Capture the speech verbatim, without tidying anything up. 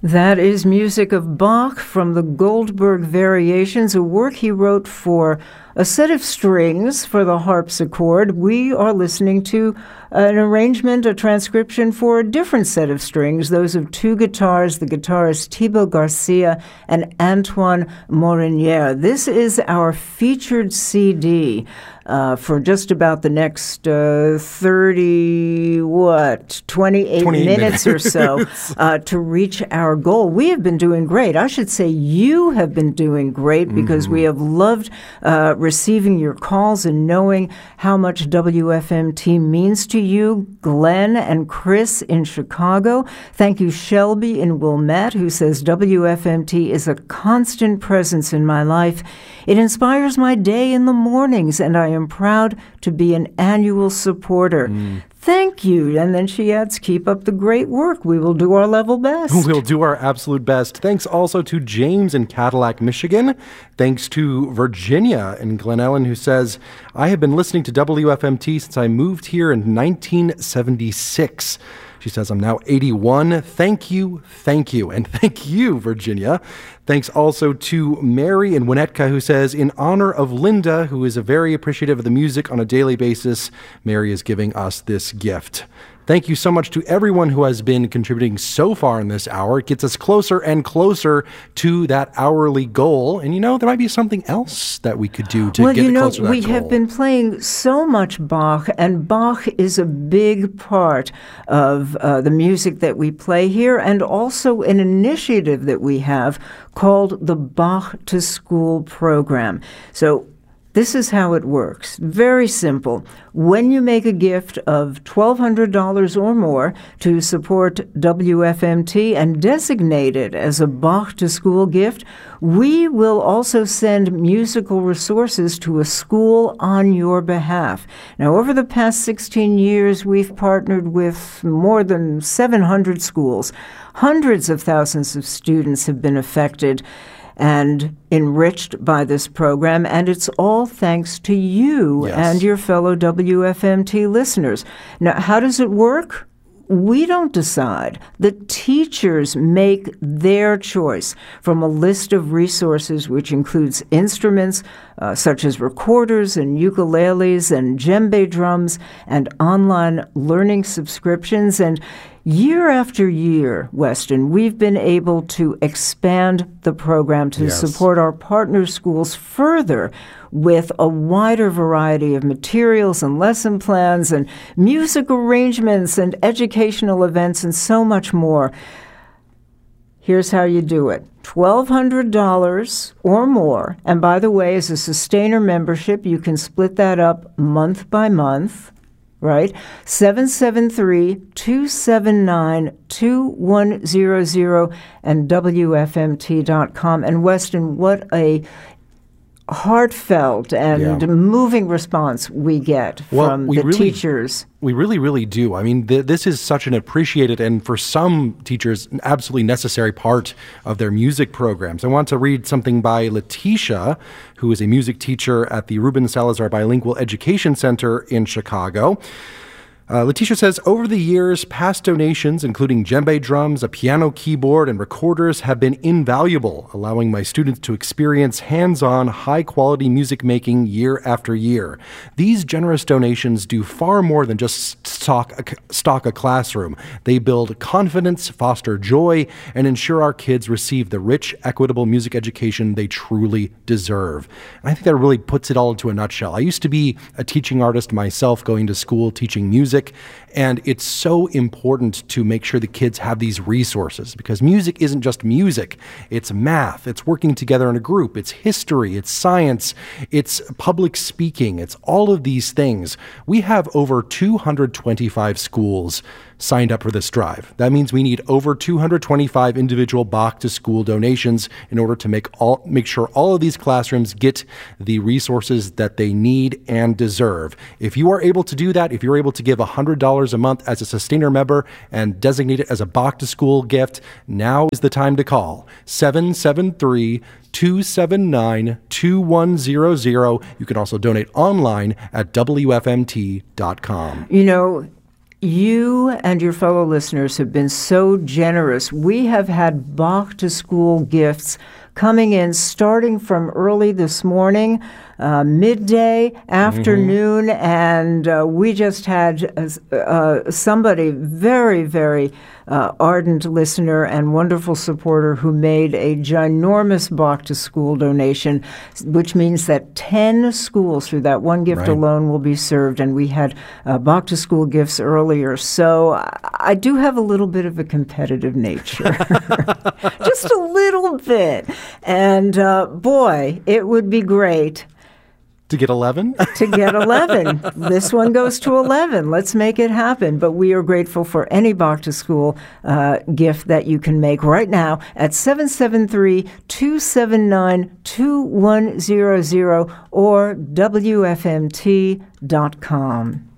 That is music of Bach from the Goldberg Variations, a work he wrote for a set of strings for the harpsichord. We are listening to an arrangement, a transcription for a different set of strings, those of two guitars, the guitarist Thibaut Garcia and Antoine Morinière. This is our featured C D uh, for just about the next uh, thirty, what, twenty-eight, twenty-eight minutes, minutes or so uh, to reach our goal. We have been doing great. I should say you have been doing great because mm-hmm. we have loved uh, receiving your calls and knowing how much W F M T means to you. Glenn and Chris in Chicago. Thank you, Shelby in Wilmette, who says W F M T is a constant presence in my life. It inspires my day in the mornings, and I am proud to be an annual supporter. Mm. Thank you. And then she adds, keep up the great work. We will do our level best. We'll do our absolute best. Thanks also to James in Cadillac, Michigan. Thanks to Virginia in Glen Ellen, who says, I have been listening to W F M T since I moved here in nineteen seventy-six. She says, I'm now eighty-one. Thank you, thank you, and thank you, Virginia. Thanks also to Mary in Winnetka, who says, in honor of Linda, who is a very appreciative of the music on a daily basis, Mary is giving us this gift. Thank you so much to everyone who has been contributing so far in this hour. It gets us closer and closer to that hourly goal. And, you know, there might be something else that we could do to well, get you know, closer to that we goal. have been playing so much Bach, and Bach is a big part of uh, the music that we play here, and also an initiative that we have called the Bach to School program. So this is how it works. Very simple. When you make a gift of twelve hundred dollars or more to support W F M T and designate it as a Bach to School gift, we will also send musical resources to a school on your behalf. Now, over the past sixteen years, we've partnered with more than seven hundred schools. Hundreds of thousands of students have been affected and enriched by this program, and it's all thanks to you yes. and your fellow W F M T listeners. Now, how does it work? We don't decide. The teachers make their choice from a list of resources which includes instruments uh, such as recorders and ukuleles and djembe drums and online learning subscriptions. And year after year, Weston, we've been able to expand the program to yes. support our partner schools further with a wider variety of materials and lesson plans and music arrangements and educational events and so much more. Here's how you do it. twelve hundred dollars or more. And by the way, as a sustainer membership, you can split that up month by month. Right? seven seven three, two seven nine, two one zero zero and W F M T dot com. And Weston, what a heartfelt and yeah. moving response we get well, from we the really, teachers. We really, really do. I mean, th- this is such an appreciated and for some teachers, an absolutely necessary part of their music programs. I want to read something by Letitia, who is a music teacher at the Ruben Salazar Bilingual Education Center in Chicago. Uh, Letitia says, over the years, past donations, including djembe drums, a piano keyboard, and recorders, have been invaluable, allowing my students to experience hands-on, high-quality music making year after year. These generous donations do far more than just stock a, stock a classroom. They build confidence, foster joy, and ensure our kids receive the rich, equitable music education they truly deserve. And I think that really puts it all into a nutshell. I used to be a teaching artist myself, going to school, teaching music. And it's so important to make sure the kids have these resources because music isn't just music. It's math. It's working together in a group. It's history. It's science. It's public speaking. It's all of these things. We have over two hundred twenty-five schools signed up for this drive. That means we need over two hundred twenty-five individual Bach to School donations in order to make all make sure all of these classrooms get the resources that they need and deserve. If you are able to do that, if you're able to give one hundred dollars a month as a sustainer member and designate it as a Bach to School gift, now is the time to call seven seven three, two seven nine, two one zero zero. You can also donate online at W F M T dot com. You know, You and your fellow listeners have been so generous. We have had Bach to School gifts coming in starting from early this morning, uh, midday, afternoon, mm-hmm. and uh, we just had uh, uh, somebody very, very uh, ardent listener and wonderful supporter who made a ginormous Bach to School donation, which means that ten schools through that one gift right. alone will be served, and we had uh, Bach to School gifts earlier. So I, I do have a little bit of a competitive nature, just a little bit. And uh, boy, it would be great to get eleven? to get eleven. This one goes to eleven. Let's make it happen. But we are grateful for any Bach to School uh, gift that you can make right now at seven seven three, two seven nine, two one zero zero or W F M T dot com.